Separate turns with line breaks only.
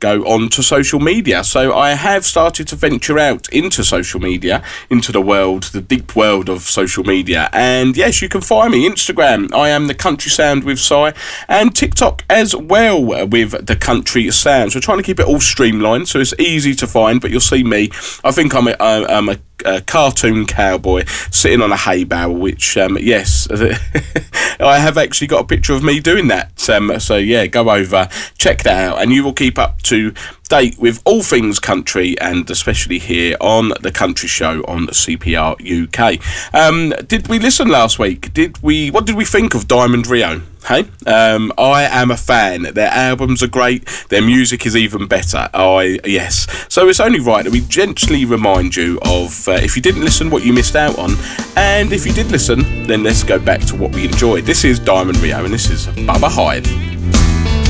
go on to social media. So I have started to venture out into social media, into the deep world of social media. And yes, you can find me Instagram. I am the Country Sound with Si, and TikTok as well with the Country Sound. So trying to keep it all streamlined so it's easy to find. But you'll see me. I think I'm a cartoon cowboy sitting on a hay bale, which yes, I have actually got a picture of me doing that. So yeah, go over, check that out, and you will keep up to date with all things country, and especially here on the Country Show on CPR UK. Did we listen last week? What did we think of Diamond Rio? Hey, I am a fan. Their albums are great. Their music is even better. Yes. So it's only right that we gently remind you of, if you didn't listen, what you missed out on. And if you did listen, then let's go back to what we enjoyed. This is Diamond Rio, and this is Bubba Hyde.